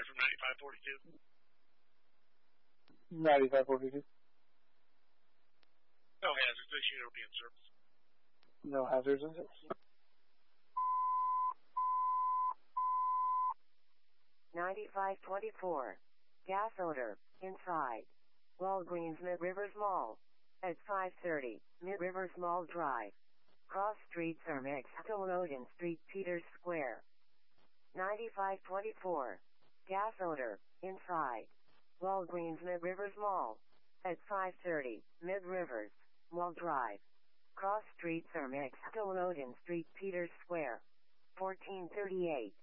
from 9542. 9542. No hazards. This unit will be in service. No hazards in service. 9524. Gas odor, inside. Walgreens Mid-Rivers Mall. At 530, Mid-Rivers Mall Drive. Cross streets are Mexico Road and Street Peters Square. 9524. Gas odor, inside. Walgreens Mid-Rivers Mall. At 530, Mid-Rivers Mall Drive. Cross streets are Mexico Road and Street Peters Square. 1438.